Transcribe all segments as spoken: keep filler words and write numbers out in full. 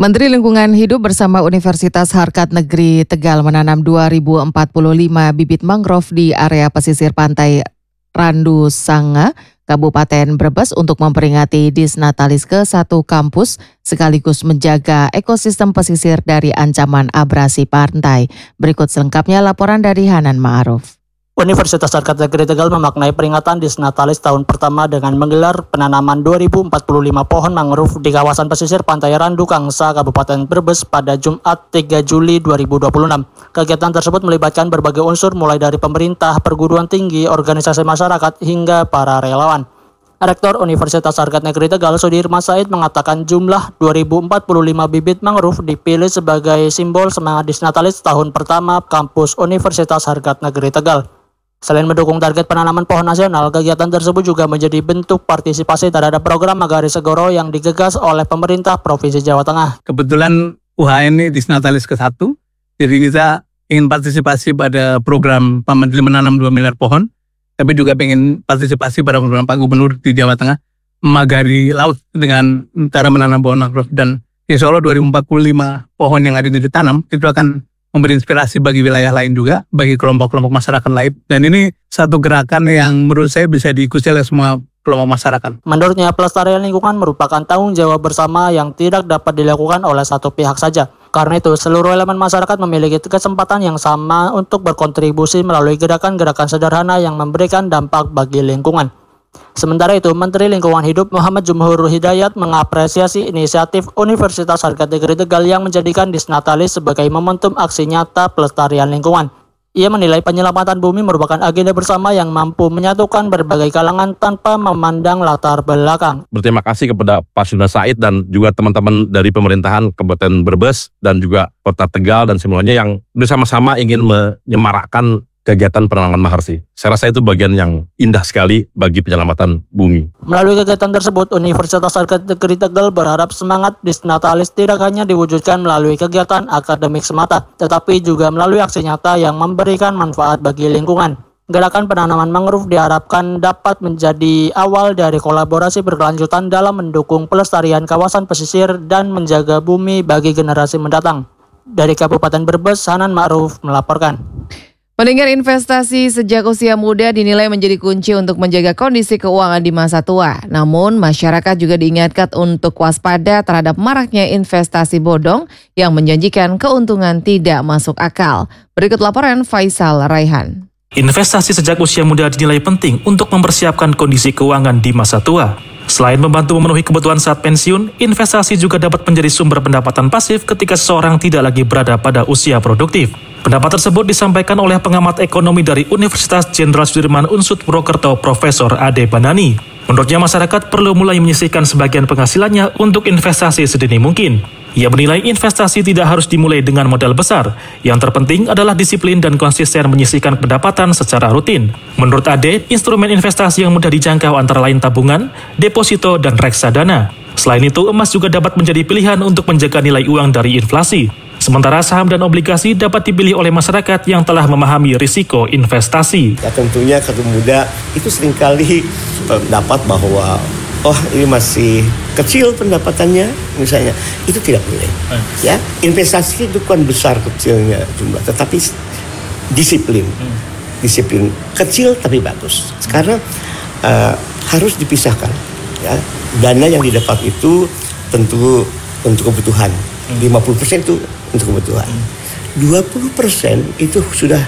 Menteri Lingkungan Hidup bersama Universitas Harkat Negeri Tegal menanam dua ribu empat puluh lima bibit mangrove di area pesisir pantai Randu Sanga, Kabupaten Brebes untuk memperingati Disnatalis ke satu kampus sekaligus menjaga ekosistem pesisir dari ancaman abrasi pantai. Berikut selengkapnya laporan dari Hanan Ma'aruf. Universitas Harkat Negeri Tegal memaknai peringatan Disnatalis tahun pertama dengan menggelar penanaman dua ribu empat puluh lima pohon mangrove di kawasan pesisir pantai Randu Kangsa, Kabupaten Brebes pada Jumat tiga Juli dua ribu dua puluh enam. Kegiatan tersebut melibatkan berbagai unsur mulai dari pemerintah, perguruan tinggi, organisasi masyarakat, hingga para relawan. Rektor Universitas Harkat Negeri Tegal, Sudirman Said, mengatakan jumlah dua ribu empat puluh lima bibit mangrove dipilih sebagai simbol semangat Disnatalis tahun pertama kampus Universitas Harkat Negeri Tegal. Selain mendukung target penanaman pohon nasional, kegiatan tersebut juga menjadi bentuk partisipasi terhadap program Magari Segoro yang digagas oleh pemerintah Provinsi Jawa Tengah. Kebetulan U H N ini Disnatalis ke satu, jadi kita ingin partisipasi pada program Pak Menteri menanam dua miliar pohon, tapi juga ingin partisipasi pada program Pak Gubernur di Jawa Tengah, Magari Laut dengan cara menanam pohon mangrove. Dan insya Allah dua ribu empat puluh lima pohon yang ada di ditanam itu akan memberi inspirasi bagi wilayah lain juga, bagi kelompok-kelompok masyarakat lain. Dan ini satu gerakan yang menurut saya bisa diikuti oleh semua kelompok masyarakat. Menurutnya, pelestarian lingkungan merupakan tanggung jawab bersama yang tidak dapat dilakukan oleh satu pihak saja. Karena itu, seluruh elemen masyarakat memiliki kesempatan yang sama untuk berkontribusi melalui gerakan-gerakan sederhana yang memberikan dampak bagi lingkungan. Sementara itu, Menteri Lingkungan Hidup Muhammad Jumhur Hidayat mengapresiasi inisiatif Universitas Harkat Negeri Tegal yang menjadikan Disnatalis sebagai momentum aksi nyata pelestarian lingkungan. Ia menilai penyelamatan bumi merupakan agenda bersama yang mampu menyatukan berbagai kalangan tanpa memandang latar belakang. Berterima kasih kepada Pak Sudirman Said dan juga teman-teman dari pemerintahan Kabupaten Brebes dan juga Kota Tegal dan semuanya yang bersama-sama ingin menyemarakkan kegiatan penanaman maharsi. Saya rasa itu bagian yang indah sekali bagi penyelamatan bumi. Melalui kegiatan tersebut, Universitas Harkat Negeri Tegal berharap semangat Disnatalis tidak hanya diwujudkan melalui kegiatan akademik semata, tetapi juga melalui aksi nyata yang memberikan manfaat bagi lingkungan. Gerakan penanaman mangrove diharapkan dapat menjadi awal dari kolaborasi berkelanjutan dalam mendukung pelestarian kawasan pesisir dan menjaga bumi bagi generasi mendatang. Dari Kabupaten Brebes, Hanan Ma'aruf melaporkan. Pendengar, investasi sejak usia muda dinilai menjadi kunci untuk menjaga kondisi keuangan di masa tua. Namun, masyarakat juga diingatkan untuk waspada terhadap maraknya investasi bodong yang menjanjikan keuntungan tidak masuk akal. Berikut laporan Faisal Raihan. Investasi sejak usia muda dinilai penting untuk mempersiapkan kondisi keuangan di masa tua. Selain membantu memenuhi kebutuhan saat pensiun, investasi juga dapat menjadi sumber pendapatan pasif ketika seseorang tidak lagi berada pada usia produktif. Pendapat tersebut disampaikan oleh pengamat ekonomi dari Universitas Jenderal Sudirman Unsud Purwokerto, Profesor Ade Banani. Menurutnya, masyarakat perlu mulai menyisihkan sebagian penghasilannya untuk investasi sedini mungkin. Ia menilai investasi tidak harus dimulai dengan modal besar. Yang terpenting adalah disiplin dan konsisten menyisihkan pendapatan secara rutin. Menurut Ade, instrumen investasi yang mudah dijangkau antara lain tabungan, deposito, dan reksadana. Selain itu, emas juga dapat menjadi pilihan untuk menjaga nilai uang dari inflasi. Sementara saham dan obligasi dapat dipilih oleh masyarakat yang telah memahami risiko investasi. Ya, tentunya kaum muda itu seringkali pendapat bahwa oh ini masih kecil pendapatannya misalnya, itu tidak boleh. Hmm. Ya, investasi itu kan besar kecilnya jumlah, tetapi disiplin, hmm. disiplin kecil tapi bagus. Sekarang uh, harus dipisahkan. Ya, dana yang didapat itu tentu untuk kebutuhan. lima puluh persen itu untuk kebutuhan. dua puluh persen itu sudah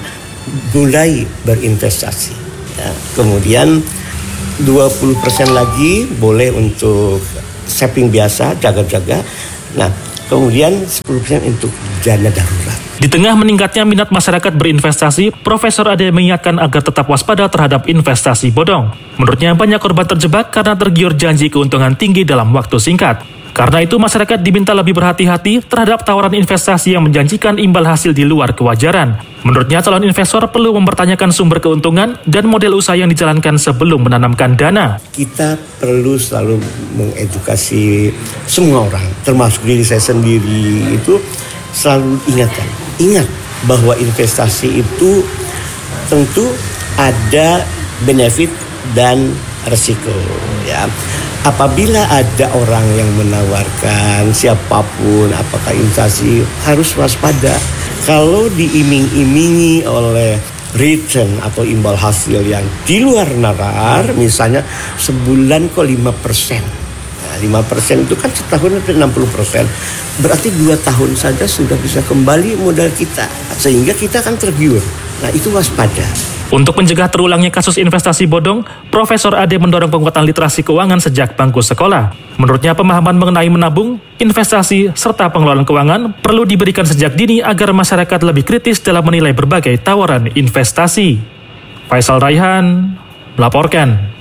mulai berinvestasi. Ya, kemudian dua puluh persen lagi boleh untuk saving biasa, jaga-jaga. Nah, kemudian sepuluh persen untuk dana darurat. Di tengah meningkatnya minat masyarakat berinvestasi, Profesor Ade mengingatkan agar tetap waspada terhadap investasi bodong. Menurutnya, banyak korban terjebak karena tergiur janji keuntungan tinggi dalam waktu singkat. Karena itu, masyarakat diminta lebih berhati-hati terhadap tawaran investasi yang menjanjikan imbal hasil di luar kewajaran. Menurutnya, calon investor perlu mempertanyakan sumber keuntungan dan model usaha yang dijalankan sebelum menanamkan dana. Kita perlu selalu mengedukasi semua orang, termasuk diri saya sendiri, itu selalu ingatkan. Ingat bahwa investasi itu tentu ada benefit dan resiko, ya. Apabila ada orang yang menawarkan siapapun, apakah instansi, harus waspada. Kalau diiming-imingi oleh return atau imbal hasil yang di luar nalar, misalnya sebulan kok lima persen. Nah, lima persen itu kan setahun itu enam puluh persen. Berarti dua tahun saja sudah bisa kembali modal kita. Sehingga kita akan tergiur. Nah, itu waspada. Untuk mencegah terulangnya kasus investasi bodong, Profesor Ade mendorong penguatan literasi keuangan sejak bangku sekolah. Menurutnya, pemahaman mengenai menabung, investasi, serta pengelolaan keuangan perlu diberikan sejak dini agar masyarakat lebih kritis dalam menilai berbagai tawaran investasi. Faisal Raihan melaporkan.